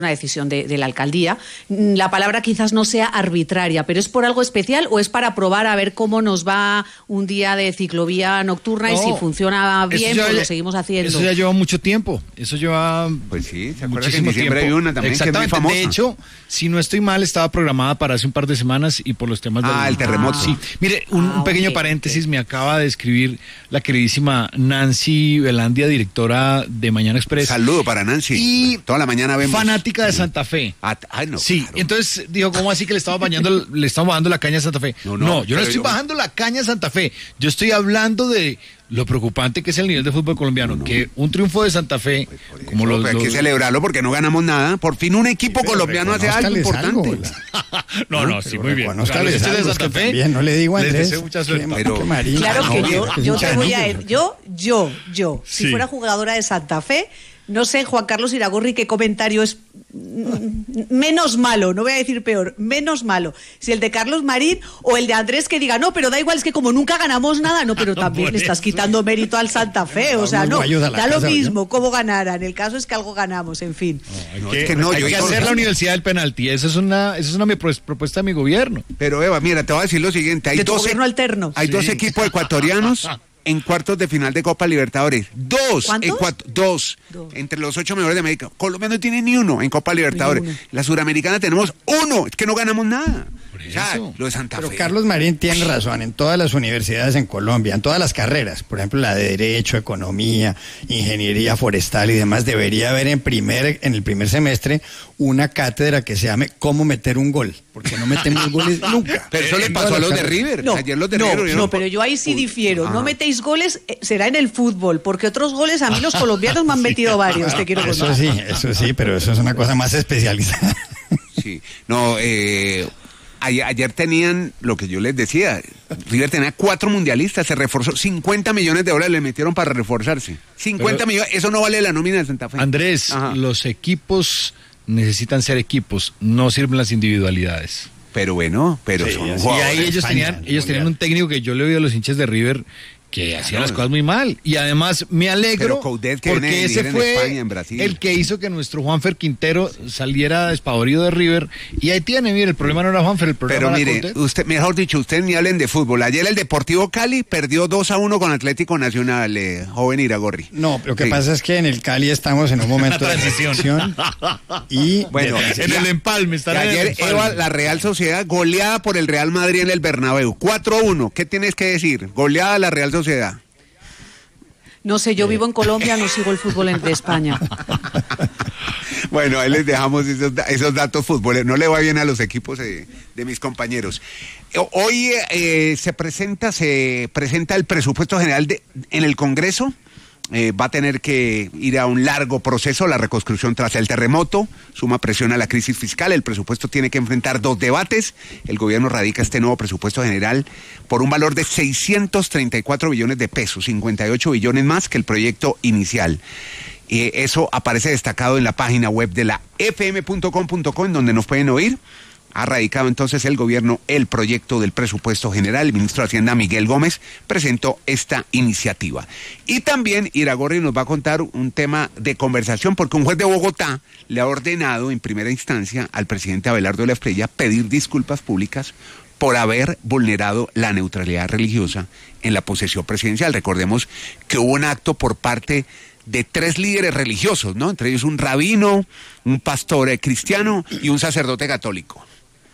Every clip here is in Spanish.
una decisión de la alcaldía. La palabra quizás no sea arbitraria, pero ¿es por algo especial o es para probar a ver cómo nos va un día de ciclovía nocturna y si funciona bien, pues lo seguimos haciendo? Eso ya lleva mucho tiempo. Eso lleva Pues sí, ¿se acuerda que en diciembre hay una también que es muy famosa? De hecho, si no estoy mal, estaba programada para hace un par de semanas y por los temas el terremoto. Sí. Mire, un pequeño paréntesis, me acaba de escribir la queridísima Nancy Velandia, directora de Mañana Express. Saludo para Nancy. Y toda la mañana vemos. Fanática de Santa Fe. No, sí, claro. entonces dijo, ¿cómo así que le estamos bajando la caña a Santa Fe? No, yo no estoy bajando la caña a Santa Fe. Yo estoy hablando de lo preocupante que es el nivel de fútbol colombiano, que un triunfo de Santa Fe, como hay que celebrarlo porque no ganamos nada. Por fin un equipo colombiano hace algo importante. Sí, muy bien. Los de Santa Fe. Bien, no le digo a Andrés. Les deseo mucha suerte. Claro que yo te voy a ir. Yo, si fuera jugadora de Santa Fe, no sé, Juan Carlos Iragorri, qué comentario es menos malo, no voy a decir peor, menos malo. Si el de Carlos Marín o el de Andrés que diga, no, pero da igual, es que como nunca ganamos nada, no, pero también le estás quitando mérito al Santa Fe, o sea, no, da lo mismo, cómo ganaran, el caso es que algo ganamos, en fin. Hay que hacer la universidad del penalti, esa es una propuesta de mi gobierno. Pero Eva, mira, te voy a decir lo siguiente, hay dos equipos ecuatorianos en cuartos de final de Copa Libertadores. Dos. Entre los 8 mejores de América. Colombia no tiene ni uno en Copa Libertadores. La Suramericana tenemos uno. Es que no ganamos nada. O sea, lo de Santa Fe. Pero Carlos Marín tiene razón. En todas las universidades en Colombia, en todas las carreras, por ejemplo, la de Derecho, Economía, Ingeniería Forestal y demás, debería haber en el primer semestre una cátedra que se llame ¿Cómo meter un gol? Porque no metemos goles nunca. Pero eso le pasó a los de River. Ayer los de River. No, pero yo ahí sí difiero. No metéis goles, será en el fútbol, porque otros goles a mí los colombianos me han metido varios, te quiero contar. Eso sí, pero eso es una cosa más especializada. Sí, no, ayer tenían, lo que yo les decía, River tenía 4 mundialistas, se reforzó, $50 millones le metieron para reforzarse. 50 millones, eso no vale la nómina de Santa Fe. Andrés, los equipos necesitan ser equipos, no sirven las individualidades. Pero bueno, son jugadores. Y ahí ellos tenían un técnico que yo le oí a los hinchas de River que hacía las cosas muy mal. Y además me alegro porque ese fue España, el que hizo que nuestro Juanfer Quintero saliera despavorido de River. Y ahí tiene, mire, el problema no era Juanfer, el problema era Coudet. Usted, mejor dicho, ustedes ni hablen de fútbol. Ayer el Deportivo Cali perdió 2-1 con Atlético Nacional, joven Iragorri. No, lo que pasa es que en el Cali estamos en un momento de transición. Y bueno, en el empalme. Ayer la Real Sociedad goleada por el Real Madrid en el Bernabéu. 4-1. ¿Qué tienes que decir? Goleada la Real Sociedad. No sé, yo vivo en Colombia, no sigo el fútbol de España. Bueno, ahí les dejamos esos datos futboleros. No le va bien a los equipos de mis compañeros. Hoy se presenta el presupuesto general en el Congreso. Va a tener que ir a un largo proceso, la reconstrucción tras el terremoto, suma presión a la crisis fiscal, el presupuesto tiene que enfrentar 2 debates, el gobierno radica este nuevo presupuesto general por un valor de 634 billones de pesos, 58 billones más que el proyecto inicial. Eso aparece destacado en la página web de la fm.com.co, en donde nos pueden oír. Ha radicado entonces el gobierno el proyecto del presupuesto general. El ministro de Hacienda, Miguel Gómez, presentó esta iniciativa. Y también Iragorri nos va a contar un tema de conversación, porque un juez de Bogotá le ha ordenado en primera instancia al presidente Abelardo de la Espriella pedir disculpas públicas por haber vulnerado la neutralidad religiosa en la posesión presidencial. Recordemos que hubo un acto por parte de 3 líderes religiosos, ¿no? Entre ellos un rabino, un pastor cristiano y un sacerdote católico.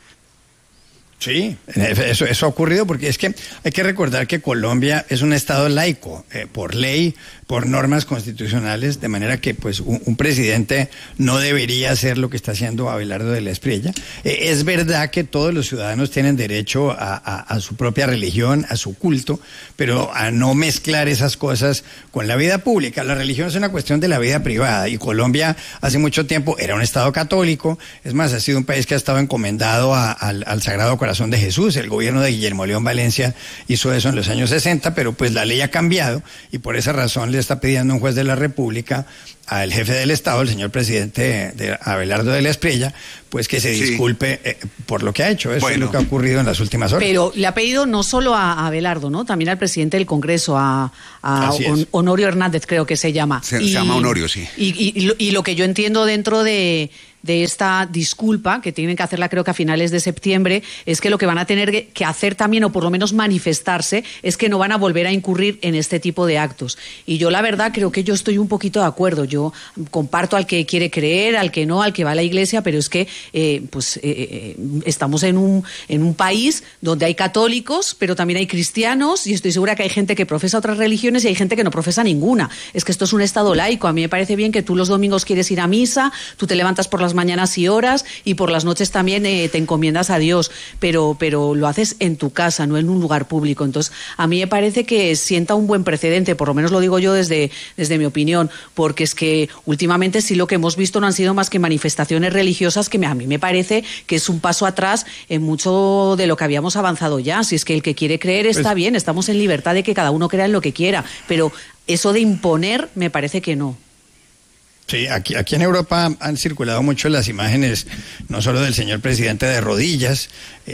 Sí, eso ha ocurrido porque es que hay que recordar que Colombia es un estado laico, por ley, por normas constitucionales, de manera que pues un presidente no debería hacer lo que está haciendo Abelardo de la Espriella. Es verdad que todos los ciudadanos tienen derecho a su propia religión, a su culto, pero a no mezclar esas cosas con la vida pública. La religión es una cuestión de la vida privada y Colombia hace mucho tiempo era un estado católico, es más, ha sido un país que ha estado encomendado al Sagrado Corazón de Jesús. El gobierno de Guillermo León Valencia hizo eso en los años 60, pero pues la ley ha cambiado y por esa razón le está pidiendo un juez de la República al jefe del Estado, el señor presidente de Abelardo de la Espriella, pues que se disculpe por lo que ha hecho. Eso es lo que ha ocurrido en las últimas horas. Pero le ha pedido no solo a Abelardo, ¿no? También al presidente del Congreso, a Honorio Hernández, creo que se llama. Se llama Honorio, sí. Y lo que yo entiendo dentro de de esta disculpa, que tienen que hacerla creo que a finales de septiembre, es que lo que van a tener que hacer también, o por lo menos manifestarse, es que no van a volver a incurrir en este tipo de actos. Y yo la verdad creo que yo estoy un poquito de acuerdo. Yo comparto al que quiere creer, al que no, al que va a la iglesia, pero es que estamos en un país donde hay católicos, pero también hay cristianos, y estoy segura que hay gente que profesa otras religiones y hay gente que no profesa ninguna. Es que esto es un estado laico. A mí me parece bien que tú los domingos quieres ir a misa, tú te levantas por las mañanas y oras, y por las noches también te encomiendas a Dios, pero lo haces en tu casa, no en un lugar público. Entonces, a mí me parece que sienta un buen precedente, por lo menos lo digo yo desde mi opinión, porque es que últimamente sí lo que hemos visto no han sido más que manifestaciones religiosas que a mí me parece que es un paso atrás en mucho de lo que habíamos avanzado ya. Si es que el que quiere creer está bien, estamos en libertad de que cada uno crea en lo que quiera, pero eso de imponer me parece que no. Sí, aquí en Europa han circulado mucho las imágenes, no solo del señor presidente de rodillas,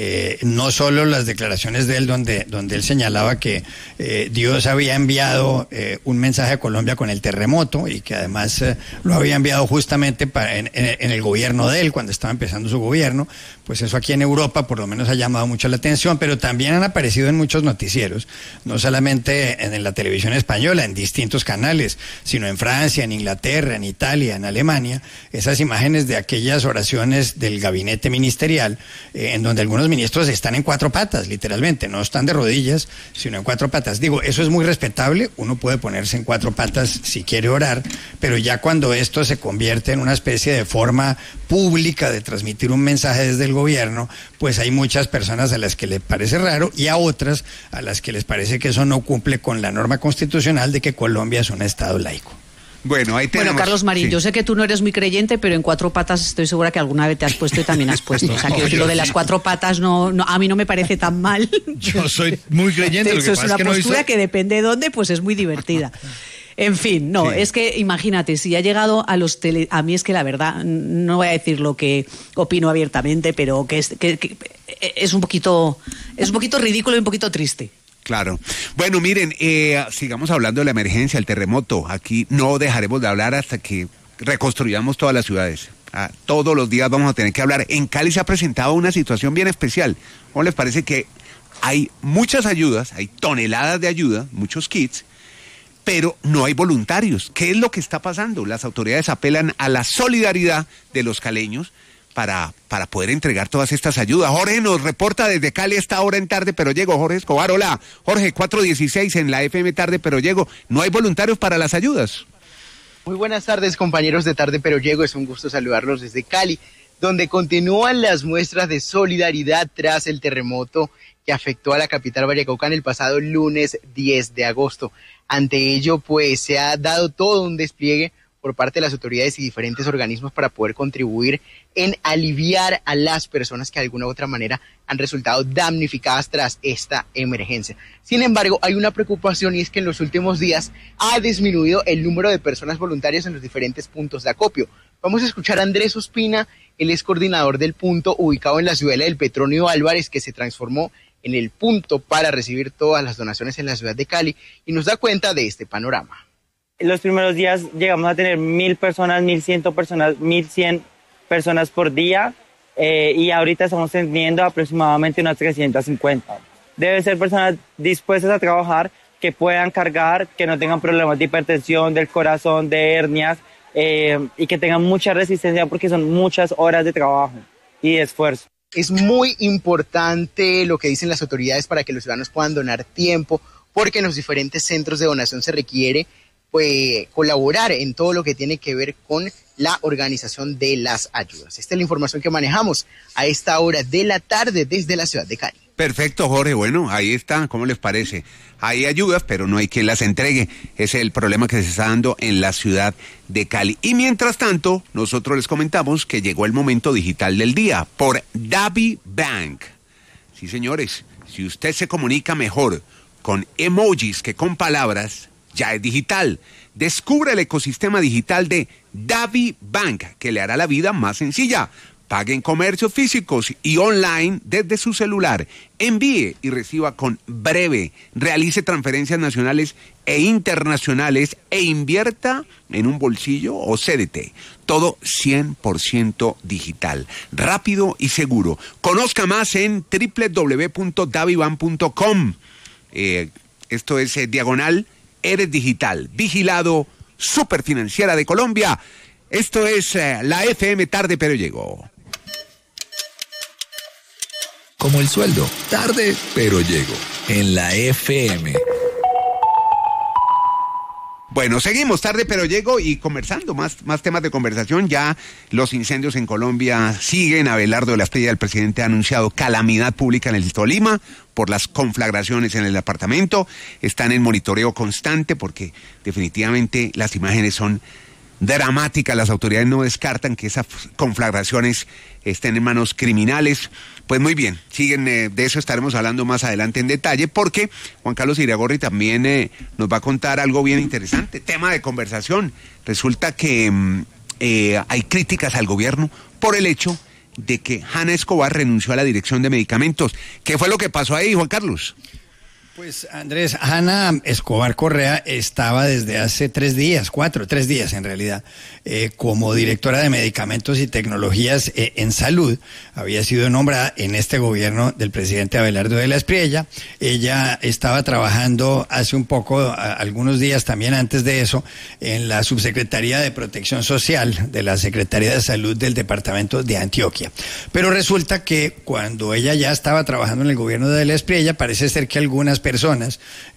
no solo las declaraciones de él donde él señalaba que Dios había enviado un mensaje a Colombia con el terremoto, y que además lo había enviado justamente en el gobierno de él, cuando estaba empezando su gobierno. Pues eso aquí en Europa por lo menos ha llamado mucho la atención, pero también han aparecido en muchos noticieros, no solamente en la televisión española, en distintos canales, sino en Francia, en Inglaterra, en Italia, en Alemania, esas imágenes de aquellas oraciones del gabinete ministerial, en donde algunos ministros están en cuatro patas, literalmente, no están de rodillas, sino en cuatro patas. Digo, eso es muy respetable, uno puede ponerse en cuatro patas si quiere orar, pero ya cuando esto se convierte en una especie de forma pública de transmitir un mensaje desde el gobierno, pues hay muchas personas a las que les parece raro, y a otras a las que les parece que eso no cumple con la norma constitucional de que Colombia es un estado laico. Bueno, ahí tenemos... Bueno, Carlos Marín, sí. Yo sé que tú no eres muy creyente, pero en cuatro patas estoy segura que alguna vez te has puesto y también has puesto. O sea, que lo de las cuatro patas no, a mí no me parece tan mal. Yo soy muy creyente. Eso es una postura que depende de dónde, pues es muy divertida. En fin, no, sí. Es que imagínate, si ha llegado a los a mí es que la verdad, no voy a decir lo que opino abiertamente, pero que es un poquito ridículo y un poquito triste. Claro. Bueno, miren, sigamos hablando de la emergencia, el terremoto. Aquí no dejaremos de hablar hasta que reconstruyamos todas las ciudades. Todos los días vamos a tener que hablar. En Cali se ha presentado una situación bien especial. ¿Cómo les parece que hay muchas ayudas, hay toneladas de ayuda, muchos kits, pero no hay voluntarios? ¿Qué es lo que está pasando? Las autoridades apelan a la solidaridad de los caleños para poder entregar todas estas ayudas. Jorge nos reporta desde Cali a esta hora en Tarde Pero Llego. Jorge Escobar, hola. Jorge, 4:16 en la FM Tarde Pero Llego. ¿No hay voluntarios para las ayudas? Muy buenas tardes, compañeros de Tarde Pero Llego. Es un gusto saludarlos desde Cali, donde continúan las muestras de solidaridad tras el terremoto que afectó a la capital Vallecaucana el pasado lunes 10 de agosto. Ante ello, pues se ha dado todo un despliegue por parte de las autoridades y diferentes organismos para poder contribuir en aliviar a las personas que de alguna u otra manera han resultado damnificadas tras esta emergencia. Sin embargo, hay una preocupación, y es que en los últimos días ha disminuido el número de personas voluntarias en los diferentes puntos de acopio. Vamos a escuchar a Andrés Ospina, él es coordinador del punto ubicado en la ciudadela del Petronio Álvarez, que se transformó en el punto para recibir todas las donaciones en la ciudad de Cali, y nos da cuenta de este panorama. En los primeros días llegamos a tener 1.000 personas, 1.100 personas, 1.100 personas por día, y ahorita estamos teniendo aproximadamente unas 350. Deben ser personas dispuestas a trabajar, que puedan cargar, que no tengan problemas de hipertensión, del corazón, de hernias, y que tengan mucha resistencia, porque son muchas horas de trabajo y de esfuerzo. Es muy importante lo que dicen las autoridades para que los ciudadanos puedan donar tiempo, porque en los diferentes centros de donación se requiere colaborar en todo lo que tiene que ver con la organización de las ayudas. Esta es la información que manejamos a esta hora de la tarde desde la ciudad de Cali. Perfecto, Jorge. Bueno, ahí está. ¿Cómo les parece? Hay ayudas, pero no hay quien las entregue. Ese es el problema que se está dando en la ciudad de Cali. Y mientras tanto, nosotros les comentamos que llegó el momento digital del día por DaviBank. Sí, señores, si usted se comunica mejor con emojis que con palabras, ya es digital. Descubra el ecosistema digital de DaviBank, que le hará la vida más sencilla. Pague en comercios físicos y online desde su celular. Envíe y reciba con Breve. Realice transferencias nacionales e internacionales e invierta en un bolsillo o CDT. Todo 100% digital, rápido y seguro. Conozca más en www.davivan.com. Esto es diagonal, eres digital. Vigilado, Superfinanciera de Colombia. Esto es la FM Tarde Pero Llego. Como el sueldo, tarde pero llego, en la FM. Bueno, seguimos tarde pero llego y conversando, más temas de conversación. Ya los incendios en Colombia siguen. Abelardo de la Espriella, el presidente, ha anunciado calamidad pública en el Tolima por las conflagraciones en el apartamento. Están en monitoreo constante porque definitivamente las imágenes son dramáticas. Las autoridades no descartan que esas conflagraciones estén en manos criminales. Pues muy bien, siguen, de eso estaremos hablando más adelante en detalle, porque Juan Carlos Iragorri también nos va a contar algo bien interesante, tema de conversación. Resulta que hay críticas al gobierno por el hecho de que Hanna Escobar renunció a la dirección de medicamentos. ¿Qué fue lo que pasó ahí, Juan Carlos? Pues Andrés, Hanna Escobar Correa estaba desde hace 3 días en realidad, como directora de medicamentos y tecnologías en salud. Había sido nombrada en este gobierno del presidente Abelardo de la Espriella. Ella estaba trabajando hace un poco, algunos días también antes de eso, en la Subsecretaría de Protección Social de la Secretaría de Salud del Departamento de Antioquia. Pero resulta que cuando ella ya estaba trabajando en el gobierno de la Espriella, parece ser que algunas personas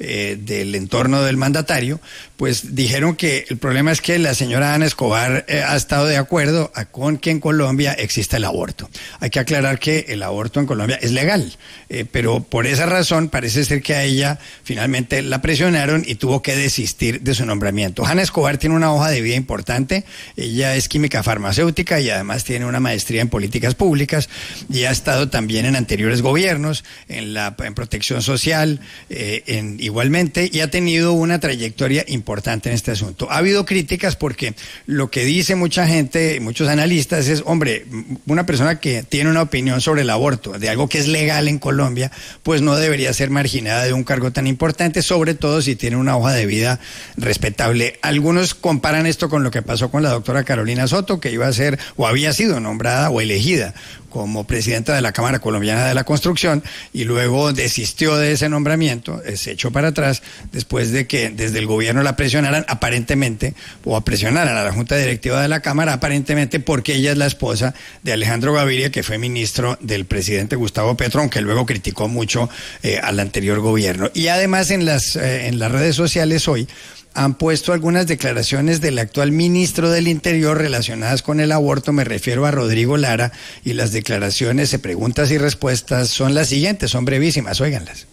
del entorno del mandatario pues dijeron que el problema es que la señora Hanna Escobar ha estado de acuerdo con que en Colombia exista el aborto. Hay que aclarar que el aborto en Colombia es legal, pero por esa razón parece ser que a ella finalmente la presionaron y tuvo que desistir de su nombramiento. Hanna Escobar tiene una hoja de vida importante. Ella es química farmacéutica y además tiene una maestría en políticas públicas y ha estado también en anteriores gobiernos, en protección social, igualmente, y ha tenido una trayectoria importante en este asunto. Ha habido críticas porque lo que dice mucha gente, muchos analistas, es, hombre, una persona que tiene una opinión sobre el aborto, de algo que es legal en Colombia, pues no debería ser marginada de un cargo tan importante, sobre todo si tiene una hoja de vida respetable. Algunos comparan esto con lo que pasó con la doctora Carolina Soto, que iba a ser, o había sido nombrada o elegida como presidenta de la Cámara Colombiana de la Construcción y luego desistió de ese nombramiento, se echó para atrás después de que desde el gobierno la presionaran aparentemente, o presionaran a la Junta Directiva de la Cámara aparentemente porque ella es la esposa de Alejandro Gaviria, que fue ministro del presidente Gustavo Petro, aunque luego criticó mucho al anterior gobierno. Y además en las redes sociales hoy han puesto algunas declaraciones del actual ministro del Interior relacionadas con el aborto. Me refiero a Rodrigo Lara, y las declaraciones, preguntas y respuestas son las siguientes, son brevísimas, óiganlas.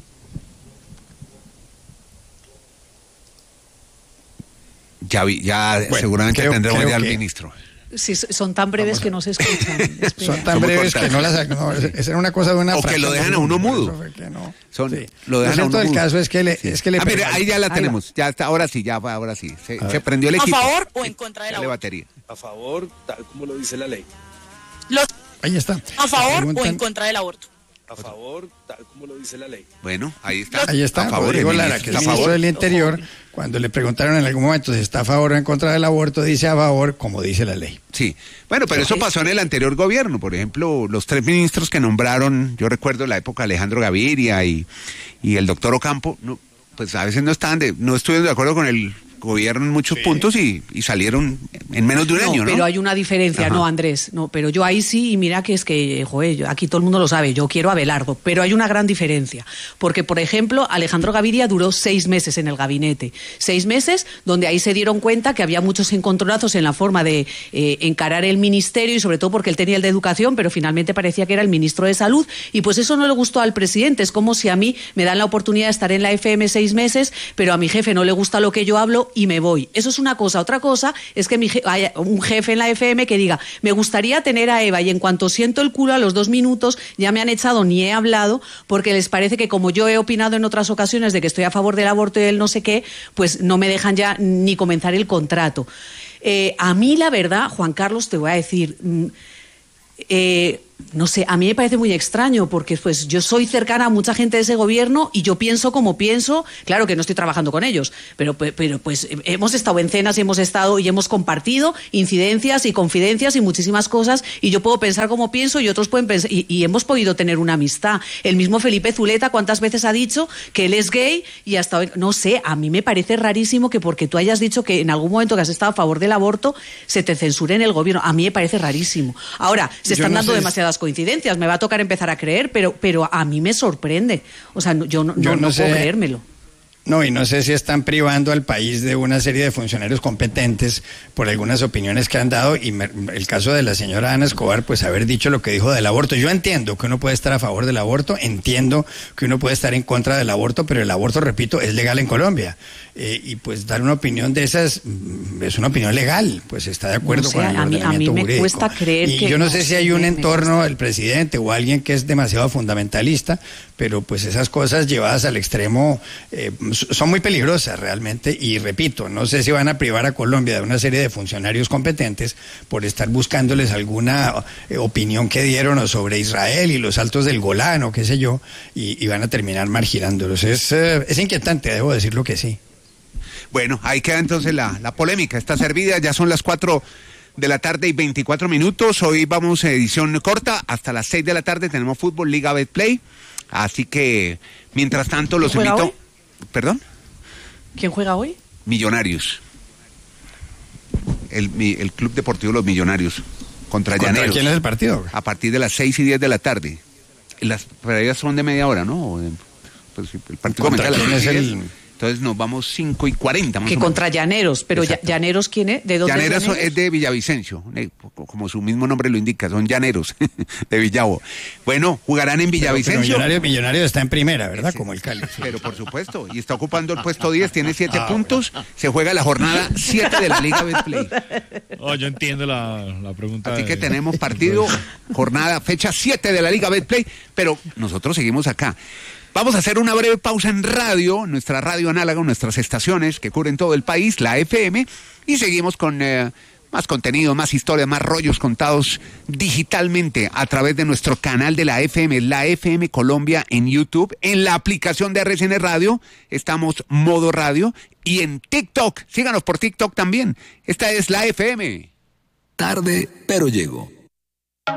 Bueno, seguramente tendremos ya al ministro. Sí, son tan breves que no se escuchan. Son tan breves que no las... No, esa era una cosa de una... O que lo dejan a uno mudo. Lo dejan a uno mudo. El caso es que le... mire, ahí ya la tenemos. Ya está, ahora sí. Se prendió el equipo. ¿A favor o en contra del aborto? Batería. A favor, tal como lo dice la ley. Ahí está. ¿A favor o en contra del aborto? A favor, tal como lo dice la ley. Bueno, ahí está. Ahí está. A favor, Rodrigo Lara, que es el ministro del Interior, cuando le preguntaron en algún momento si está a favor o en contra del aborto, dice a favor, como dice la ley. Sí. Bueno, pero eso pasó en el anterior gobierno. Por ejemplo, los 3 ministros que nombraron, yo recuerdo la época de Alejandro Gaviria y el doctor Ocampo, pues a veces no estuvieron de acuerdo con el gobierno en muchos puntos y salieron en menos de un año, ¿no? Pero hay una diferencia, no, Andrés, no, pero yo ahí sí, y mira que es que, joder, aquí todo el mundo lo sabe, yo quiero a Abelardo, pero hay una gran diferencia, porque, por ejemplo, Alejandro Gaviria duró 6 meses en el gabinete, 6 meses donde ahí se dieron cuenta que había muchos encontronazos en la forma de encarar el ministerio, y sobre todo porque él tenía el de educación, pero finalmente parecía que era el ministro de salud, y pues eso no le gustó al presidente. Es como si a mí me dan la oportunidad de estar en la FM 6 meses, pero a mi jefe no le gusta lo que yo hablo y me voy. Eso es una cosa. Otra cosa es que haya un jefe en la FM que diga, me gustaría tener a Eva, y en cuanto siento el culo a los 2 minutos ya me han echado, ni he hablado, porque les parece que como yo he opinado en otras ocasiones de que estoy a favor del aborto y del no sé qué, pues no me dejan ya ni comenzar el contrato. A mí la verdad, Juan Carlos, te voy a decir... no sé, a mí me parece muy extraño porque pues yo soy cercana a mucha gente de ese gobierno y yo pienso como pienso, claro que no estoy trabajando con ellos, pero pues hemos estado en cenas y hemos compartido incidencias y confidencias y muchísimas cosas y yo puedo pensar como pienso y otros pueden pensar y hemos podido tener una amistad. El mismo Felipe Zuleta, ¿cuántas veces ha dicho que él es gay y hasta hoy, no sé, a mí me parece rarísimo que porque tú hayas dicho que en algún momento que has estado a favor del aborto se te censure en el gobierno, a mí me parece rarísimo. Ahora, se están dando demasiadas coincidencias, me va a tocar empezar a creer, pero a mí me sorprende. O sea, yo no puedo creérmelo. No, y no sé si están privando al país de una serie de funcionarios competentes por algunas opiniones que han dado, y el caso de la señora Ana Escobar, pues haber dicho lo que dijo del aborto. Yo entiendo que uno puede estar a favor del aborto, entiendo que uno puede estar en contra del aborto, pero el aborto, repito, es legal en Colombia. Y pues dar una opinión de esas es una opinión legal, pues está de acuerdo con el ordenamiento jurídico. A mí me cuesta creer y yo no sé si hay un entorno, el presidente o alguien que es demasiado fundamentalista, pero pues esas cosas llevadas al extremo son muy peligrosas realmente, y repito, no sé si van a privar a Colombia de una serie de funcionarios competentes por estar buscándoles alguna opinión que dieron o sobre Israel y los altos del Golán o qué sé yo, y van a terminar marginándolos. Es inquietante, debo decirlo que sí. Bueno, ahí queda entonces la polémica, está servida, ya son las 4 de la tarde y 24 minutos, hoy vamos a edición corta, hasta las 6 de la tarde tenemos fútbol, Liga Betplay, así que mientras tanto los invito... Hoy? ¿Perdón? ¿Quién juega hoy? Millonarios, el Club Deportivo Los Millonarios, contra Llaneros. ¿Quién es el partido? A partir de las 6 y 10 de la tarde, las peleas son de media hora, ¿no? Pues el partido ¿Contra quién es el...? Entonces nos vamos 5:40 más que contra Llaneros, pero ¿Llaneros quién es? ¿De dónde Llaneros? Llaneros? Es de Villavicencio, como su mismo nombre lo indica, son llaneros de Villavo. Bueno, jugarán en Villavicencio. Pero Millonario está en primera, ¿verdad? Sí, como el Cali. Pero por supuesto, y está ocupando el puesto 10, tiene 7 puntos, bueno. Se juega la jornada 7 de la Liga Betplay. Oh, yo entiendo la pregunta. Así que tenemos partido, jornada, fecha 7 de la Liga Betplay, pero nosotros seguimos acá. Vamos a hacer una breve pausa en radio, nuestra radio análoga, nuestras estaciones que cubren todo el país, la FM, y seguimos con más contenido, más historias, más rollos contados digitalmente a través de nuestro canal de la FM Colombia en YouTube, en la aplicación de RCN Radio, estamos modo radio, y en TikTok, síganos por TikTok también. Esta es la FM. Tarde, pero llego.